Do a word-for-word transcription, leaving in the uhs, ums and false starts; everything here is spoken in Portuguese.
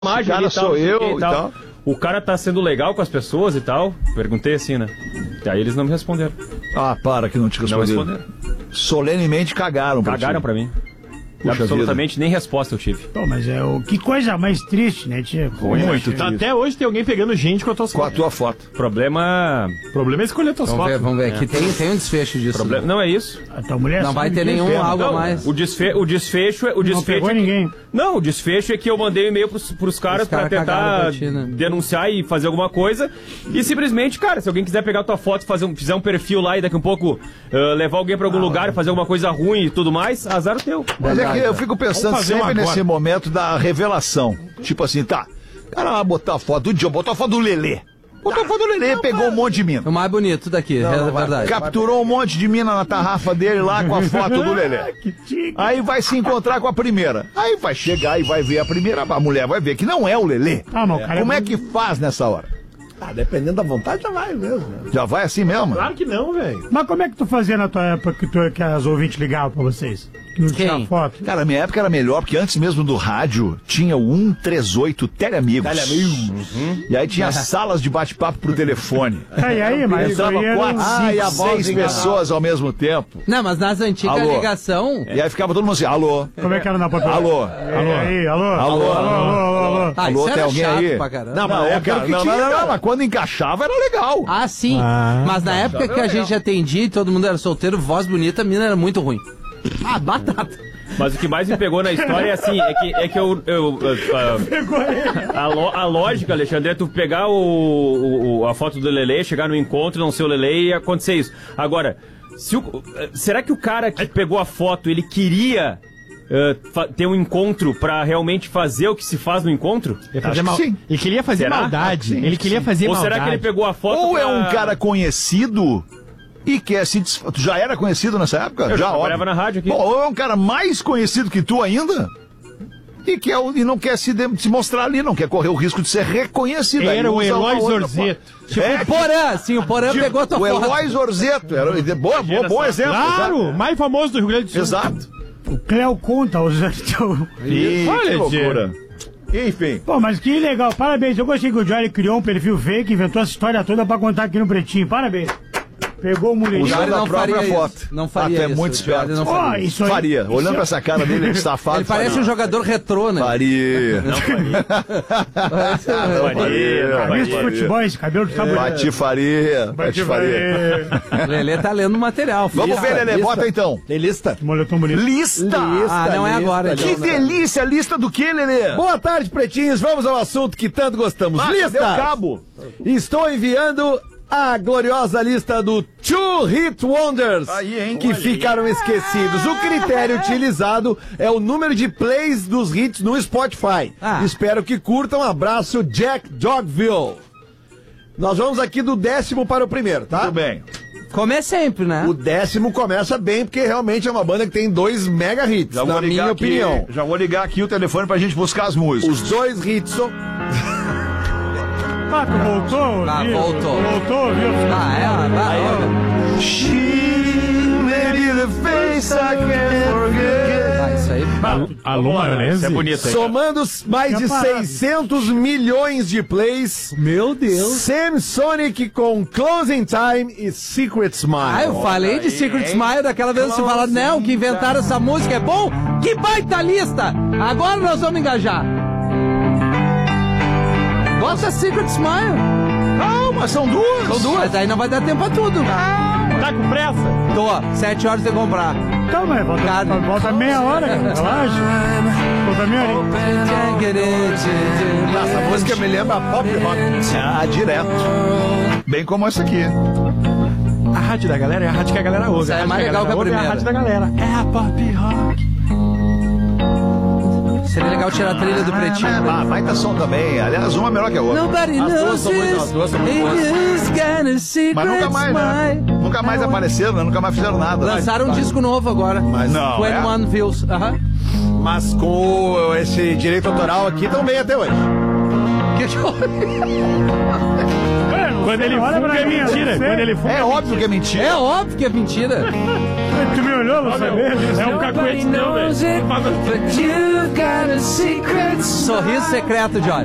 Esse cara tal, sou eu e e tal. tal. O cara tá sendo legal com as pessoas e tal. Perguntei assim, né? E aí eles não me responderam. Ah, para que não te Não responderam. responderam. Solenemente cagaram pra Cagaram ti. pra mim. Puxa Absolutamente nem resposta eu tive. Pô, mas é o... que coisa mais triste, né, tia? Ruim, muito Tá, triste. até hoje tem alguém pegando gente com a tua Com a foto. tua foto. Problema. O problema é escolher tuas Vamos ver, fotos. vamos ver. Aqui tem, tem um desfecho disso. Problema. Não é isso. A tua mulher Não vai sabe ter disso, nenhum é. algo a Não, mais. o, desfe o desfecho é. O Não desfecho pegou é que- ninguém. Não, o desfecho é que eu mandei um e-mail pros, pros caras Os caras pra tentar cagaram pra ti, né? denunciar e fazer alguma coisa. E simplesmente, cara, se alguém quiser pegar tua foto, fazer um, fizer um perfil lá e daqui um pouco uh, levar alguém pra algum lugar e fazer alguma coisa ruim e tudo mais, azar o teu. Mas é que eu fico pensando fazer sempre um agora. nesse momento da revelação. Tipo assim, tá. O cara vai botar a foto do Diogo, botou a foto do Lelê. Botou a foto do Lelê, pegou um monte de mina. O mais bonito daqui, é verdade. Capturou um monte de mina na tarrafa dele lá com a foto do Lelê. Que tica. Aí vai se encontrar com a primeira. Aí vai chegar e vai ver a primeira, a mulher vai ver que não é o Lelê. Ah, mas o cara Como é é que faz nessa hora? Ah, dependendo da vontade, já vai mesmo. Né? Já vai assim mesmo? Claro que não, velho. Mas como é que tu fazia na tua época que, tu, que as ouvintes ligavam pra vocês? Que não tinha Quem? foto? Cara, minha época era melhor, porque antes mesmo do rádio tinha o cento e trinta e oito Teleamigos. Teleamigos. E aí tinha salas de bate-papo pro telefone. Tá, e aí, mas isso Entrava aí era... quatro, Ah, cinco, e a voz seis enganava. pessoas ao mesmo tempo. Não, mas nas antigas Alô? ligação... E aí ficava todo mundo assim, alô, Como é que era na papel? alô, Alô? Aí, alô? Alô? Alô, alô, alô, alô. Ah, alô, isso tem era alguém chato aí? pra caramba. Não, mas eu é quero que que não, tinha, não, não, cara. não. Mas quando encaixava era legal. Ah, sim. Mas na época que a gente atendia e todo mundo era solteiro, voz bonita, a mina era muito ruim. Ah, batata. Mas o que mais me pegou na história é assim, é que, é que eu. eu, eu a, a, lo- a lógica, Alexandre, é tu pegar o, o- o- a foto do Lelê, chegar no encontro, não ser o Lelê e acontecer isso. Agora, se o- será que o cara que pegou a foto, ele queria eh, fa- ter um encontro pra realmente fazer o que se faz no encontro? Ele, fazer Acho que mal... sim. ele queria fazer Será? maldade. Sim, ele queria fazer Ou maldade. será que ele pegou a foto Ou é pra- um cara conhecido e quer se des... Tu já era conhecido nessa época? Eu já trabalhava óbvio. na rádio aqui. Bom, ou é um cara mais conhecido que tu ainda e, quer, e não quer se, de- se mostrar ali, não quer correr o risco de ser reconhecido. Aí Era o usa uma Eloy outra Zorzeto. foto. É, O Porã, sim, o Porã tipo, pegou a tua o foto. Eloy Zorzeto. Era, boa, boa, bom exemplo. Claro, mais famoso do Rio Grande do Sul. Exato. O Cleo conta os... Exato. Ih, Olha, que loucura. Enfim. Pô, mas que legal, parabéns. Eu gostei que o Johnny criou um perfil fake, inventou essa história toda pra contar aqui no Pretinho. Parabéns. Pegou o mulherinho. Usando Johnny a não própria faria foto. isso. Não faria Ah, tu é isso, muito o esperto. Johnny não Ó, faria. isso aí. Faria. Olhando isso pra essa cara dele de safado. Ele parece faria. um jogador retrô, né? Faria. Parece um- Faria, Camisa de faria. futebol, esse cabelo que tá bonito. Patifaria. Patifaria. O Lelê tá lendo material. filho. Vamos ver, Lelê. Bota então. Tem lista? Moletom bonito. Lista. Ah, não é agora. Que então, né? delícia. Lista do que, Lelê? Boa tarde, pretinhos. Vamos ao assunto que tanto gostamos. Ah, lista. deu cabo. Estou enviando a gloriosa lista do Two Hit Wonders, Aí, hein? que Olha ficaram esquecidos. O critério utilizado é o número de plays dos hits no Spotify. Ah. Espero que curtam. Abraço, Jack Dogville. Nós vamos aqui do décimo para o primeiro, tá? Tudo bem. Como é sempre, né? O décimo começa bem, porque realmente é uma banda que tem dois mega hits, Já vou na ligar minha aqui, opinião. Já vou ligar aqui o telefone pra gente buscar as músicas. Os dois hits são... Ah, tu voltou? Ah, viu? voltou. Voltou, viu? Ah, é, ah, vai, ó. She may be the face I can't forget. Ah, isso aí. Alô, maionese? Isso é bonito, hein? Somando mais de Capaz. seiscentos milhões de plays. Meu Deus. Sam Sonic com Closing Time e Secret Smile. Ah, eu falei de Secret Smile daquela vez, você fala, não, que inventaram essa música é bom? Que baita lista! Agora nós vamos engajar. Bota Secret Smile. Calma, são duas. São duas. Mas aí não vai dar tempo a tudo. Tá com pressa? Tô, sete horas de comprar. Então, mas volta, Cara. volta meia hora, cara. Relaxa. Volta meia hora. Essa música me lembra pop rock. Ah, direto. Bem como essa aqui. A rádio da galera é a rádio que a galera ouve. Essa é A rádio mais que legal que a ouve é primeira. a rádio da galera. É a pop rock. Seria legal tirar a trilha do Pretinho. Ah, vai tá som também. Aliás, uma é melhor que a outra. Nobody As duas knows são muito- as this. duas são muito boas. It's got a secret Mas nunca mais, né? smile. Nunca mais apareceram, né? Nunca mais fizeram nada. Lançaram um disco novo agora. Mas não, vinte e um Views. Aham. Mas com o- esse direito autoral aqui também até hoje. Que que houve? Quando ele Olha funga pra é mim, mentira. você- Quando ele funga É óbvio que é mentira. É óbvio que é mentira. Tu me olhou, não sabia? É um cacuete, não, velho. Sorriso secreto, Johnny.